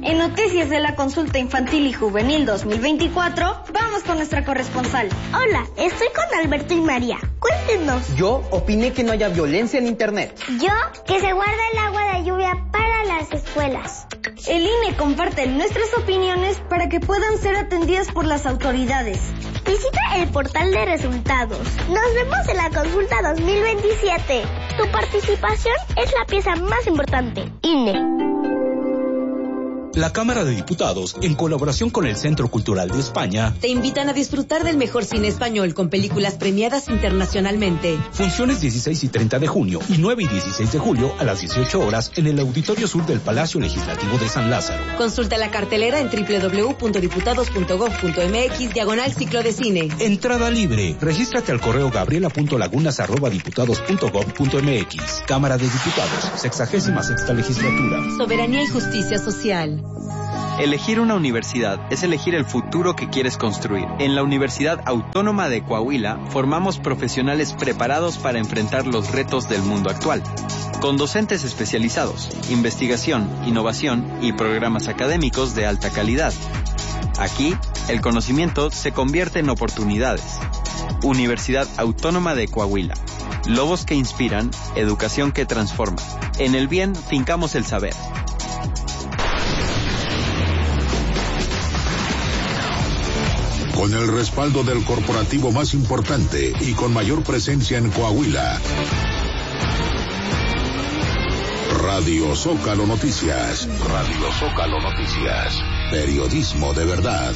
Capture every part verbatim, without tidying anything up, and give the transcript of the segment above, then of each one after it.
En Noticias de la Consulta Infantil y Juvenil dos mil veinticuatro, vamos con nuestra corresponsal. Hola, estoy con Alberto y María. Cuéntenos. Yo opiné que no haya violencia en internet. Yo, que se guarda el agua de lluvia para las escuelas. El I N E comparte nuestras opiniones para que puedan ser atendidas por las autoridades. Visita el portal de resultados. Nos vemos en la consulta dos mil veintisiete. Tu participación es la pieza más importante. I N E. La Cámara de Diputados, en colaboración con el Centro Cultural de España, te invitan a disfrutar del mejor cine español con películas premiadas internacionalmente. Funciones dieciséis y treinta de junio y nueve y dieciséis de julio a las dieciocho horas en el Auditorio Sur del Palacio Legislativo de San Lázaro. Consulta la cartelera en doble u doble u doble u punto diputados punto gob punto eme equis diagonal ciclo de cine. Entrada libre. Regístrate al correo gabriela punto lagunas arroba diputados punto gob punto eme equis. Cámara de Diputados, sexagésima sexta legislatura. Soberanía y justicia social. Elegir una universidad es elegir el futuro que quieres construir. En la Universidad Autónoma de Coahuila formamos profesionales preparados para enfrentar los retos del mundo actual. Con docentes especializados, investigación, innovación y programas académicos de alta calidad. Aquí, el conocimiento se convierte en oportunidades. Universidad Autónoma de Coahuila. Lobos que inspiran, educación que transforma. En el bien, fincamos el saber. Con el respaldo del corporativo más importante y con mayor presencia en Coahuila. Radio Zócalo Noticias. Radio Zócalo Noticias. Periodismo de verdad.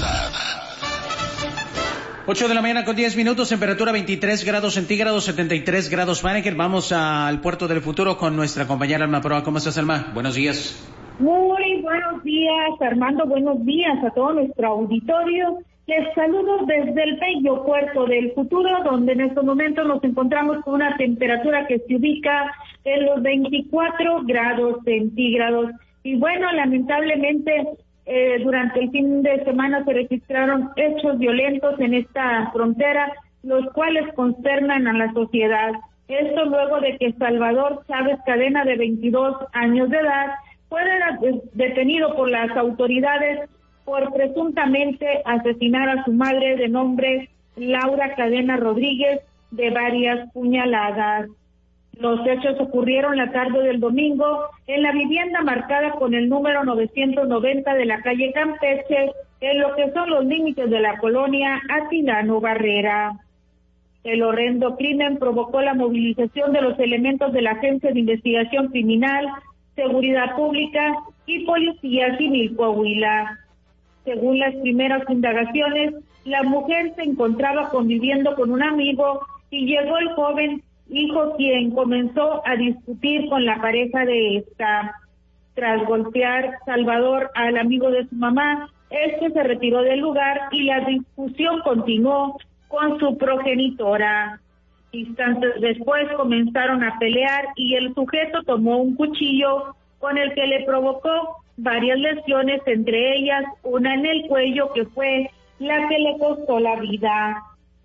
ocho de la mañana con diez minutos, temperatura veintitrés grados centígrados, setenta y tres grados Fahrenheit. Vamos al puerto del futuro con nuestra compañera Alma Proa. ¿Cómo estás, Alma? Buenos días. Muy buenos días, Armando. Buenos días a todo nuestro auditorio. Les saludo desde el bello puerto del futuro, donde en estos momentos nos encontramos con una temperatura que se ubica en los veinticuatro grados centígrados. Y bueno, lamentablemente, eh, durante el fin de semana se registraron hechos violentos en esta frontera, los cuales consternan a la sociedad. Esto luego de que Salvador Chávez Cadena, de veintidós años de edad, fuera detenido por las autoridades por presuntamente asesinar a su madre de nombre Laura Cadena Rodríguez de varias puñaladas. Los hechos ocurrieron la tarde del domingo en la vivienda marcada con el número novecientos noventa de la calle Campeche, en lo que son los límites de la colonia Atilano Barrera. El horrendo crimen provocó la movilización de los elementos de la Agencia de Investigación Criminal, Seguridad Pública y Policía Civil Coahuila. Según las primeras indagaciones, la mujer se encontraba conviviendo con un amigo y llegó el joven hijo, quien comenzó a discutir con la pareja de esta. Tras golpear Salvador al amigo de su mamá, este se retiró del lugar y la discusión continuó con su progenitora. Instantes después comenzaron a pelear y el sujeto tomó un cuchillo con el que le provocó varias lesiones, entre ellas una en el cuello, que fue la que le costó la vida.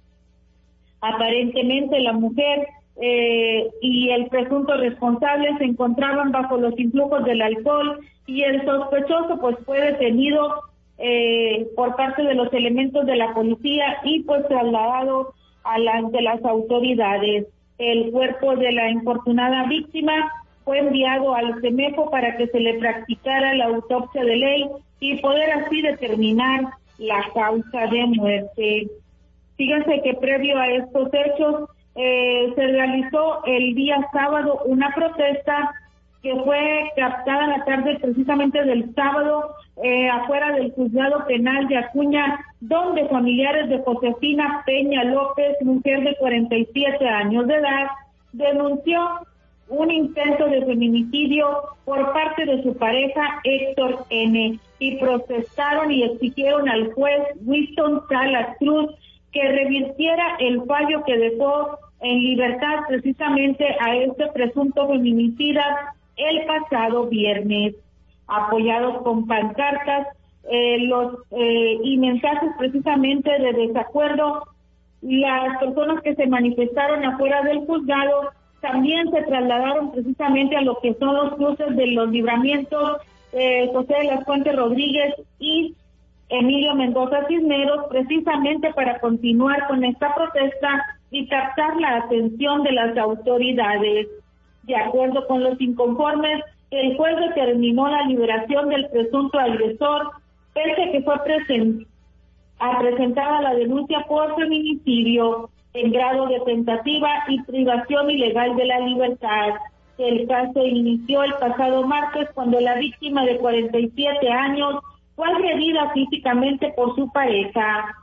Aparentemente la mujer eh, y el presunto responsable se encontraban bajo los influjos del alcohol y el sospechoso pues fue detenido eh, por parte de los elementos de la policía y pues trasladado a las de las autoridades. El cuerpo de la infortunada víctima fue enviado al CEMEFO para que se le practicara la autopsia de ley y poder así determinar la causa de muerte. Fíjense que previo a estos hechos eh, se realizó el día sábado una protesta que fue captada la tarde precisamente del sábado eh, afuera del juzgado penal de Acuña, donde familiares de Josefina Peña López, mujer de cuarenta y siete años de edad, denunció un intento de feminicidio por parte de su pareja Héctor N. y protestaron y exigieron al juez Winston Salas Cruz que revirtiera el fallo que dejó en libertad precisamente a este presunto feminicida el pasado viernes. Apoyados con pancartas eh, los eh, y mensajes precisamente de desacuerdo, las personas que se manifestaron afuera del juzgado también se trasladaron precisamente a lo que son los cruces de los libramientos eh, José de las Fuentes Rodríguez y Emilio Mendoza Cisneros, precisamente para continuar con esta protesta y captar la atención de las autoridades. De acuerdo con los inconformes, el juez determinó la liberación del presunto agresor, pese a que fue present, a presentada la denuncia por feminicidio en grado de tentativa y privación ilegal de la libertad. El caso inició el pasado martes cuando la víctima de cuarenta y siete años fue agredida físicamente por su pareja.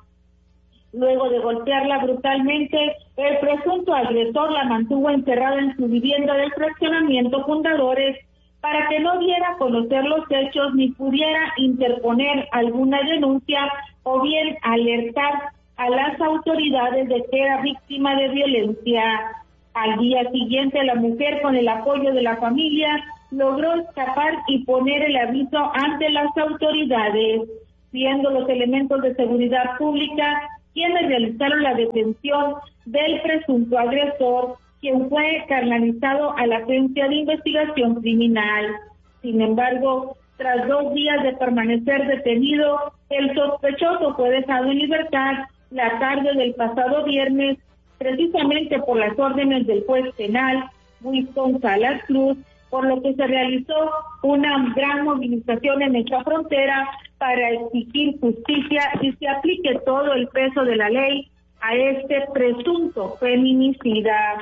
Luego de golpearla brutalmente, el presunto agresor la mantuvo encerrada en su vivienda del fraccionamiento Fundadores para que no diera a conocer los hechos ni pudiera interponer alguna denuncia o bien alertar a las autoridades de que era víctima de violencia. Al día siguiente, la mujer, con el apoyo de la familia, logró escapar y poner el aviso ante las autoridades, siendo los elementos de seguridad pública quienes realizaron la detención del presunto agresor, quien fue canalizado a la Agencia de Investigación Criminal. Sin embargo, tras dos días de permanecer detenido, el sospechoso fue dejado en libertad la tarde del pasado viernes, precisamente por las órdenes del juez penal, Winston Salas Cruz, por lo que se realizó una gran movilización en esta frontera para exigir justicia y se aplique todo el peso de la ley a este presunto feminicida.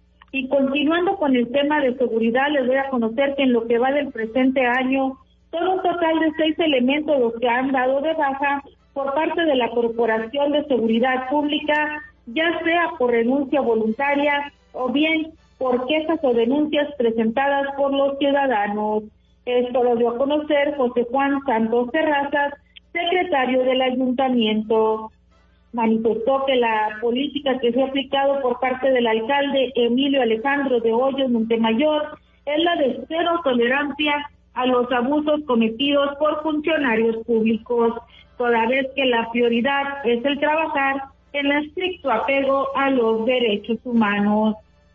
Y continuando con el tema de seguridad, les voy a conocer que en lo que va del presente año, son un total de seis elementos los que han dado de baja por parte de la Corporación de Seguridad Pública, ya sea por renuncia voluntaria o bien por quejas o denuncias presentadas por los ciudadanos. Esto lo dio a conocer José Juan Santos Terrazas, secretario del ayuntamiento. Manifestó que la política que se ha aplicado por parte del alcalde Emilio Alejandro de Hoyos Montemayor es la de cero tolerancia a los abusos cometidos por funcionarios públicos, toda vez que la prioridad es el trabajar en estricto apego a los derechos humanos.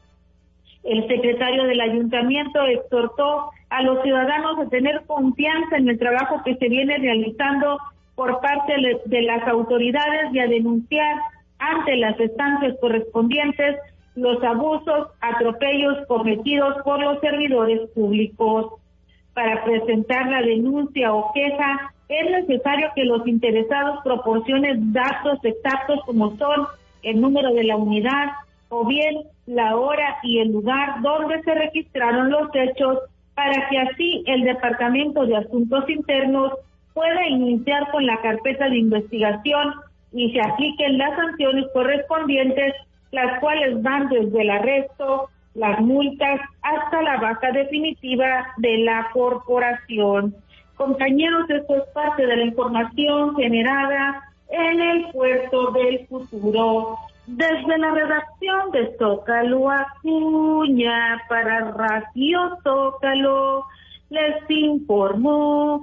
El secretario del ayuntamiento exhortó a los ciudadanos a tener confianza en el trabajo que se viene realizando por parte de las autoridades y a denunciar ante las instancias correspondientes los abusos, atropellos cometidos por los servidores públicos. Para presentar la denuncia o queja, es necesario que los interesados proporcionen datos exactos como son el número de la unidad o bien la hora y el lugar donde se registraron los hechos, para que así el Departamento de Asuntos Internos pueda iniciar con la carpeta de investigación y se apliquen las sanciones correspondientes, las cuales van desde el arresto, las multas, hasta la baja definitiva de la corporación. Compañeros, esto es parte de la información generada en el Puerto del Futuro. Desde la redacción de Zócalo Acuña para Radio Zócalo, les informó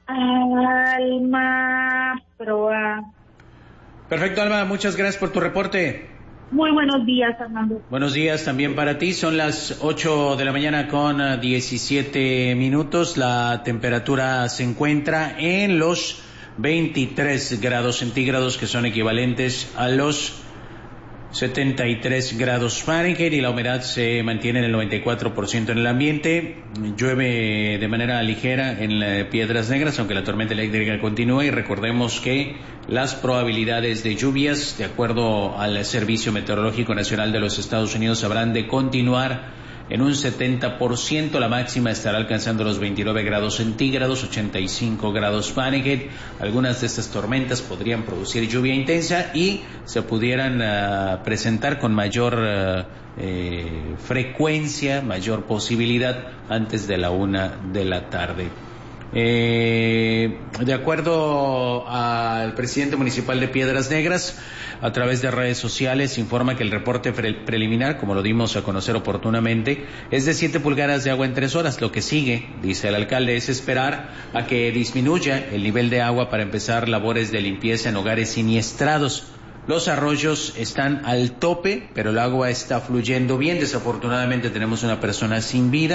Alma Proa. Perfecto, Alma, muchas gracias por tu reporte. Muy buenos días, Armando. Buenos días también para ti. Son las ocho de la mañana con diecisiete minutos. La temperatura se encuentra en los veintitrés grados centígrados, que son equivalentes a los setenta y tres grados Fahrenheit, y la humedad se mantiene en el noventa y cuatro por ciento en el ambiente. Llueve de manera ligera en Piedras Negras, aunque la tormenta eléctrica continúa, y recordemos que las probabilidades de lluvias, de acuerdo al Servicio Meteorológico Nacional de los Estados Unidos, habrán de continuar en un setenta por ciento. La máxima estará alcanzando los veintinueve grados centígrados, ochenta y cinco grados Fahrenheit. Algunas de estas tormentas podrían producir lluvia intensa y se pudieran uh, presentar con mayor uh, eh, frecuencia, mayor posibilidad antes de la una de la tarde. Eh, de acuerdo al presidente municipal de Piedras Negras, a través de redes sociales, informa que el reporte pre- preliminar, como lo dimos a conocer oportunamente, es de siete pulgadas de agua en tres horas. Lo que sigue, dice el alcalde, es esperar a que disminuya el nivel de agua para empezar labores de limpieza en hogares siniestrados. Los arroyos están al tope, pero el agua está fluyendo bien. Desafortunadamente tenemos una persona sin vida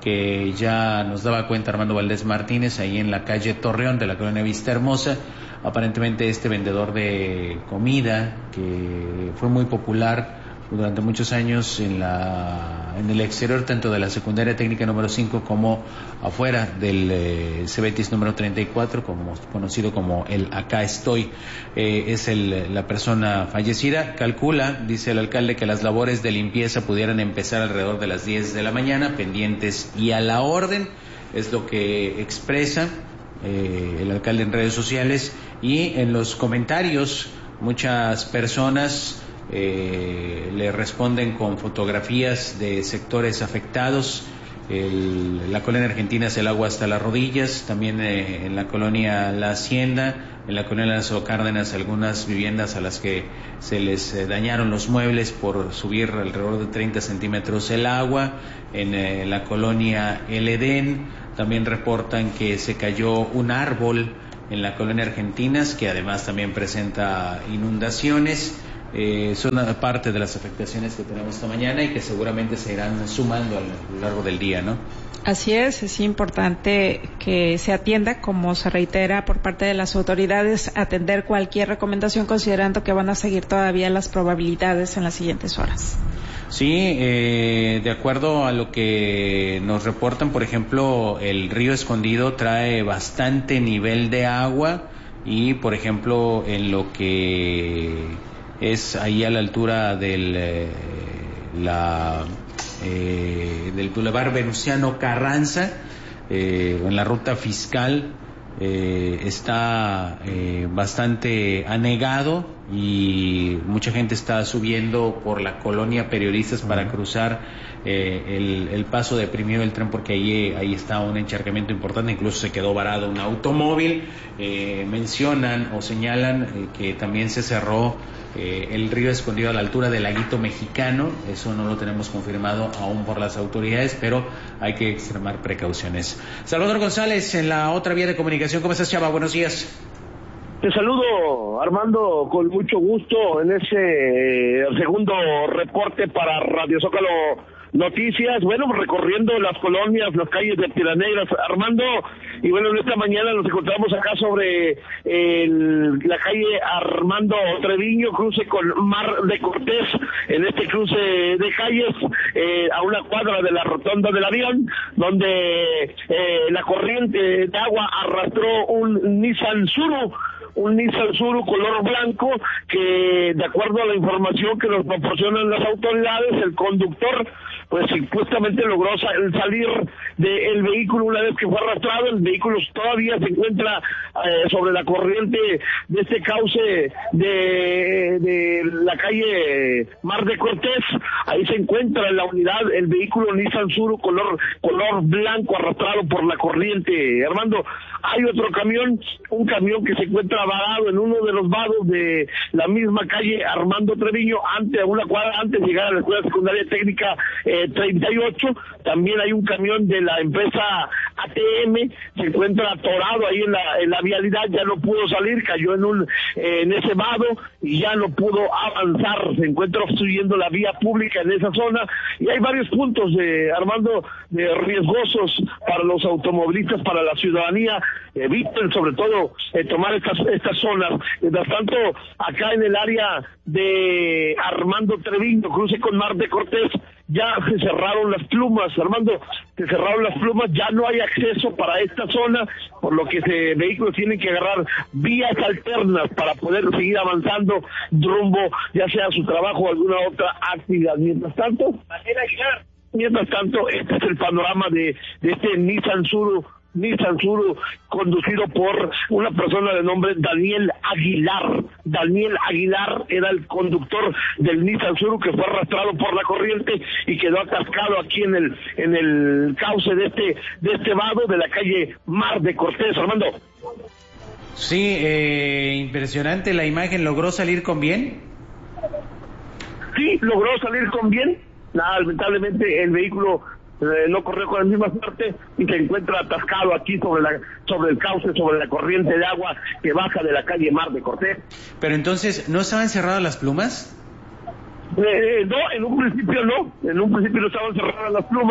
que ya nos daba cuenta Armando Valdés Martínez, ahí en la calle Torreón de la colonia Vista Hermosa. Aparentemente este vendedor de comida, que fue muy popular durante muchos años en la en el exterior tanto de la secundaria técnica número cinco como afuera del eh, Cebetis número treinta y cuatro, como conocido como el Acá Estoy, eh, es el, la persona fallecida. Calcula, dice el alcalde, que las labores de limpieza pudieran empezar alrededor de las diez de la mañana, pendientes y a la orden, es lo que expresa eh, el alcalde en redes sociales. Y en los comentarios muchas personas Eh, le responden con fotografías de sectores afectados. El, la colonia Argentina es el agua hasta las rodillas, también eh, en la colonia La Hacienda, en la colonia Lázaro Cárdenas, algunas viviendas a las que se les eh, dañaron los muebles por subir alrededor de treinta centímetros el agua. En eh, la colonia El Edén también reportan que se cayó un árbol en la colonia Argentinas, que además también presenta inundaciones. Eh, son parte de las afectaciones que tenemos esta mañana y que seguramente se irán sumando a lo largo del día, ¿no? Así es, es importante que se atienda, como se reitera por parte de las autoridades, atender cualquier recomendación considerando que van a seguir todavía las probabilidades en las siguientes horas. Sí, eh, de acuerdo a lo que nos reportan, por ejemplo, el río Escondido trae bastante nivel de agua y, por ejemplo, en lo que es ahí a la altura del eh, la eh, del Boulevard Venustiano Carranza, eh, en la ruta fiscal, eh, está eh, bastante anegado y mucha gente está subiendo por la colonia Periodistas para cruzar eh, el, el paso deprimido del tren, porque ahí, ahí está un encharcamiento importante, incluso se quedó varado un automóvil. Eh, mencionan o señalan eh, que también se cerró Eh, el río Escondido a la altura del Laguito Mexicano. Eso no lo tenemos confirmado aún por las autoridades, pero hay que extremar precauciones. Salvador González, en la otra vía de comunicación. ¿Cómo estás, Chava? Buenos días. Te saludo, Armando, con mucho gusto en ese segundo reporte para Radio Zócalo Noticias. Bueno, recorriendo las colonias, las calles de Piedras Negras, Armando, y bueno, en esta mañana nos encontramos acá sobre el, la calle Armando Treviño, cruce con Mar de Cortés, en este cruce de calles, eh, a una cuadra de la rotonda del avión, donde eh, la corriente de agua arrastró un Nissan Suru, un Nissan Suru color blanco, que de acuerdo a la información que nos proporcionan las autoridades, el conductor pues supuestamente logró sal- salir del vehículo una vez que fue arrastrado. El vehículo todavía se encuentra eh, sobre la corriente de este cauce de, de la calle Mar de Cortés. Ahí se encuentra en la unidad el vehículo Nissan Suru color color blanco arrastrado por la corriente. Armando, hay otro camión, un camión que se encuentra varado en uno de los vados de la misma calle Armando Treviño, antes, a una cuadra antes de llegar a la Escuela Secundaria Técnica eh, treinta y ocho. También hay un camión de la empresa A T M, se encuentra atorado ahí en la, en la vialidad, ya no pudo salir, cayó en un eh, en ese vado y ya no pudo avanzar, se encuentra obstruyendo la vía pública en esa zona, y hay varios puntos de Armando de riesgosos para los automovilistas, para la ciudadanía. Eviten sobre todo eh, tomar estas estas zonas. Mientras tanto, acá en el área de Armando Treviño, cruce con Mar de Cortés, ya se cerraron las plumas, Armando, se cerraron las plumas, ya no hay acceso para esta zona, por lo que se, vehículos tienen que agarrar vías alternas para poder seguir avanzando rumbo, ya sea a su trabajo o alguna otra actividad. Mientras tanto, mientras tanto, este es el panorama de, de este Nissan Suru, Nissan Suru, conducido por una persona de nombre Daniel Aguilar. Daniel Aguilar era el conductor del Nissan Suru, que fue arrastrado por la corriente y quedó atascado aquí en el en el cauce de este de este vado de la calle Mar de Cortés. Armando. Sí, eh, impresionante la imagen. ¿Logró salir con bien? Sí, logró salir con bien. Nada, lamentablemente el vehículo Eh, no corrió con la misma suerte y se encuentra atascado aquí sobre la sobre el cauce, sobre la corriente de agua que baja de la calle Mar de Cortés. Pero entonces, ¿no estaban cerradas las plumas? Eh, no, en un principio no, en un principio no estaban cerradas las plumas,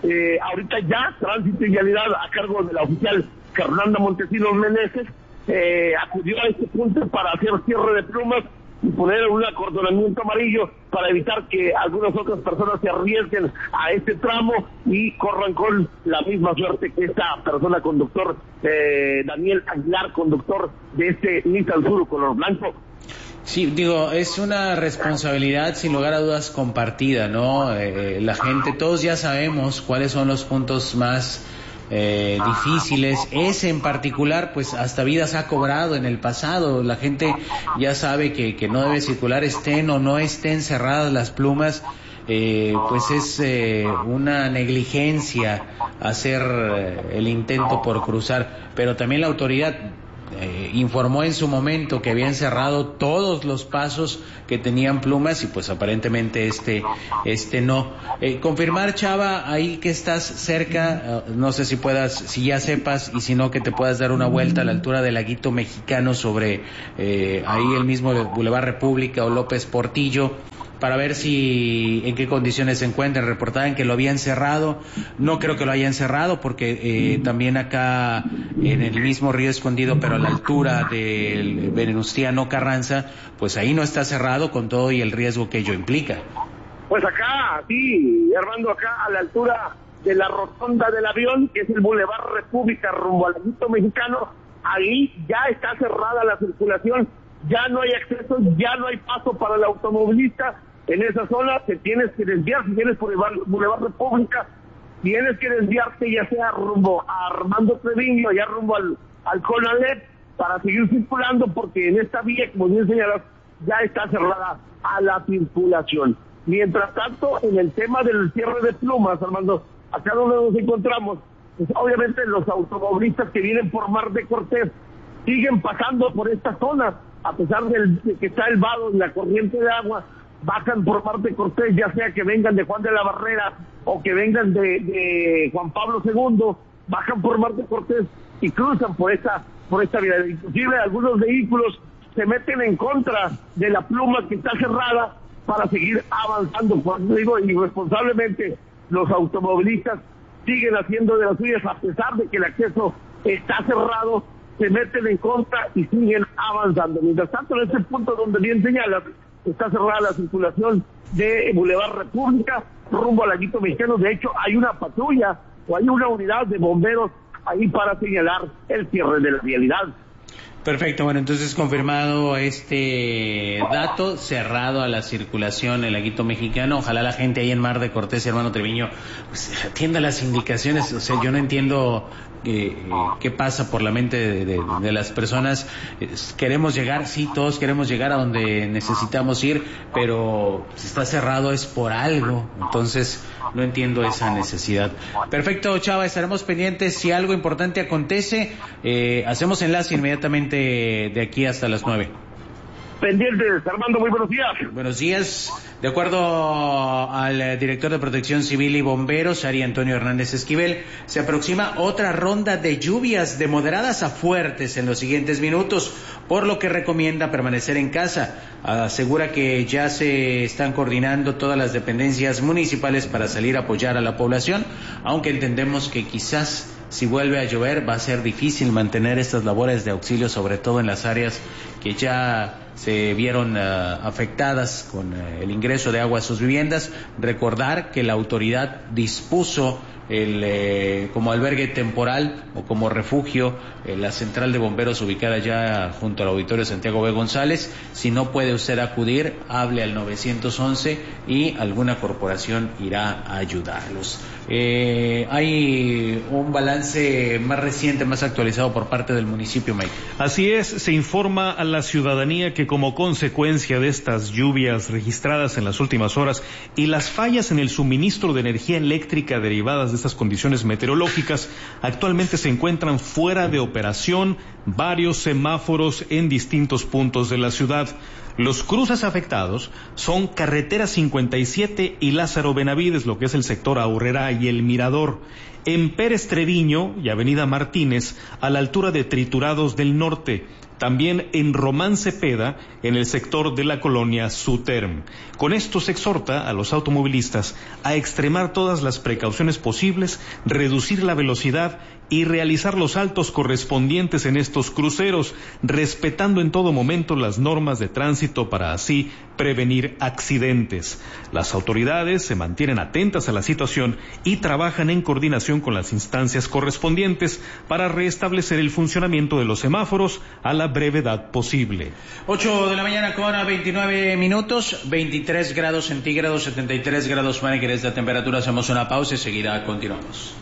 Eh, ahorita ya Tránsito y Vialidad, a cargo de la oficial Fernanda Montesinos Meneses, eh, acudió a este punto para hacer cierre de plumas y poner un acordonamiento amarillo para evitar que algunas otras personas se arriesguen a este tramo y corran con la misma suerte que esta persona conductor, eh, Daniel Aguilar, conductor de este Nissan Suru color blanco. Sí, digo, es una responsabilidad sin lugar a dudas compartida, ¿no? Eh, la gente, todos ya sabemos cuáles son los puntos más Eh, difíciles. Ese en particular, pues hasta vidas ha cobrado en el pasado. La gente ya sabe que, que no debe circular, estén o no estén cerradas las plumas. Eh, pues es eh, una negligencia hacer eh, el intento por cruzar, pero también la autoridad Eh, informó en su momento que habían cerrado todos los pasos que tenían plumas y pues aparentemente este este no. Eh, confirmar, Chava, ahí que estás cerca, uh, no sé si puedas, si ya sepas y si no que te puedas dar una vuelta a la altura del Laguito Mexicano sobre eh, ahí el mismo Boulevard República o López Portillo, para ver si en qué condiciones se encuentran. Reportaban que lo habían cerrado, no creo que lo hayan cerrado porque eh, también acá en el mismo Río Escondido, pero a la altura del Venustiano Carranza, pues ahí no está cerrado con todo y el riesgo que ello implica. Pues acá, sí, Armando, acá a la altura de la rotonda del avión, que es el Boulevard República rumbo al Laguito Mexicano, ahí ya está cerrada la circulación, ya no hay acceso, ya no hay paso para el automovilista. En esa zona te tienes que desviar, si vienes por el Boulevard República, tienes que desviarte ya sea rumbo a Armando Treviño, ya rumbo al, al Conalep, para seguir circulando, porque en esta vía, como bien señalas, ya está cerrada a la circulación. Mientras tanto, en el tema del cierre de plumas, Armando, acá donde nos encontramos, pues obviamente los automovilistas que vienen por Mar de Cortés siguen pasando por esta zona, a pesar del, de que está el vado en la corriente de agua, bajan por Mar de Cortés, ya sea que vengan de Juan de la Barrera o que vengan de, de Juan Pablo segundo, bajan por Mar de Cortés y cruzan por esta por esta vía. Inclusive algunos vehículos se meten en contra de la pluma que está cerrada para seguir avanzando. Por eso digo, irresponsablemente los automovilistas siguen haciendo de las suyas, a pesar de que el acceso está cerrado, se meten en contra y siguen avanzando. Mientras tanto, en este punto donde bien señalas, está cerrada la circulación de Boulevard República rumbo al Laguito Mexicano. De hecho, hay una patrulla o hay una unidad de bomberos ahí para señalar el cierre de la vialidad. Perfecto, bueno, entonces confirmado este dato, cerrado a la circulación el Laguito Mexicano. Ojalá la gente ahí en Mar de Cortés y Hermano Treviño pues, atienda las indicaciones. O sea, yo no entiendo eh, qué pasa por la mente de, de, de las personas. Queremos llegar, sí, todos queremos llegar a donde necesitamos ir, pero si está cerrado es por algo. Entonces no entiendo esa necesidad. Perfecto, Chava, estaremos pendientes. Si algo importante acontece, eh, hacemos enlace inmediatamente de aquí hasta las nueve. Pendientes, Armando, muy buenos días. Buenos días. De acuerdo al director de Protección Civil y Bomberos, Ari Antonio Hernández Esquivel, se aproxima otra ronda de lluvias de moderadas a fuertes en los siguientes minutos, por lo que recomienda permanecer en casa. Asegura que ya se están coordinando todas las dependencias municipales para salir a apoyar a la población, aunque entendemos que quizás si vuelve a llover va a ser difícil mantener estas labores de auxilio, sobre todo en las áreas que ya se vieron uh, afectadas con uh, el ingreso de agua a sus viviendas. Recordar que la autoridad dispuso el eh, como albergue temporal o como refugio eh, la central de bomberos ubicada ya junto al auditorio Santiago B. González. Si no puede usted acudir, hable al nueve once y alguna corporación irá a ayudarlos. Eh, hay un balance más reciente, más actualizado por parte del municipio, Mike. Así es, se informa a la ciudadanía que como consecuencia de estas lluvias registradas en las últimas horas y las fallas en el suministro de energía eléctrica derivadas de estas condiciones meteorológicas, actualmente se encuentran fuera de operación varios semáforos en distintos puntos de la ciudad. Los cruces afectados son Carretera cincuenta y siete y Lázaro Benavides, lo que es el sector Aurrera y El Mirador. en Pérez Treviño y Avenida Martínez, a la altura de Triturados del Norte. También en Román Cepeda, en el sector de la colonia Suterm. Con esto se exhorta a los automovilistas a extremar todas las precauciones posibles, reducir la velocidad y realizar los saltos correspondientes en estos cruceros, respetando en todo momento las normas de tránsito para así prevenir accidentes. Las autoridades se mantienen atentas a la situación y trabajan en coordinación con las instancias correspondientes para restablecer el funcionamiento de los semáforos a la brevedad posible. ocho de la mañana con veintinueve minutos, veintitrés grados centígrados, setenta y tres grados Fahrenheit de temperatura. Hacemos una pausa y seguida continuamos.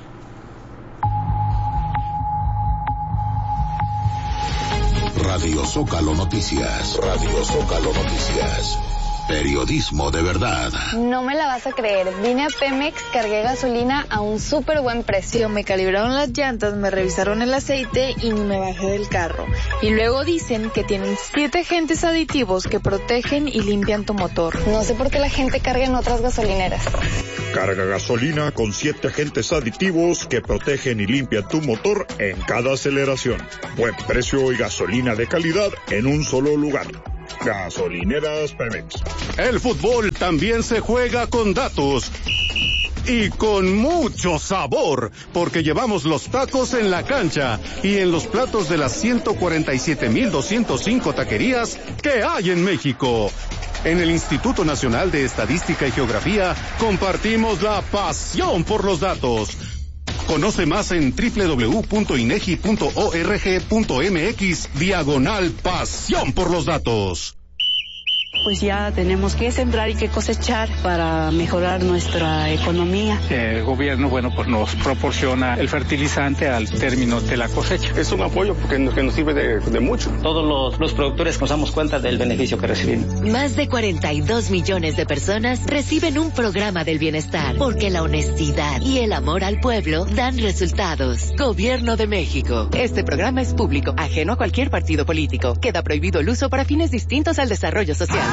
Radio Zócalo Noticias. Radio Zócalo Noticias. Periodismo de verdad. No me la vas a creer. Vine a Pemex, cargué gasolina a un súper buen precio. Me calibraron las llantas, me revisaron el aceite y me bajé del carro. Y luego dicen que tienen siete agentes aditivos que protegen y limpian tu motor. No sé por qué la gente carga en otras gasolineras. Carga gasolina con siete agentes aditivos que protegen y limpian tu motor en cada aceleración. Buen precio y gasolina de calidad en un solo lugar. Gasolineras Pemex. El fútbol también se juega con datos. Y con mucho sabor, porque llevamos los tacos en la cancha y en los platos de las ciento cuarenta y siete mil doscientos cinco taquerías que hay en México. En el Instituto Nacional de Estadística y Geografía compartimos la pasión por los datos. Conoce más en doble u doble u doble u punto inegi punto org punto mx diagonal pasión por los datos. Pues ya tenemos que sembrar y que cosechar para mejorar nuestra economía. El gobierno, bueno, pues nos proporciona el fertilizante al término de la cosecha. Es un apoyo que nos, que nos sirve de, de mucho. Todos los, los productores nos damos cuenta del beneficio que recibimos. Más de cuarenta y dos millones de personas reciben un programa del bienestar, porque la honestidad y el amor al pueblo dan resultados. Gobierno de México. Este programa es público, ajeno a cualquier partido político. Queda prohibido el uso para fines distintos al desarrollo social.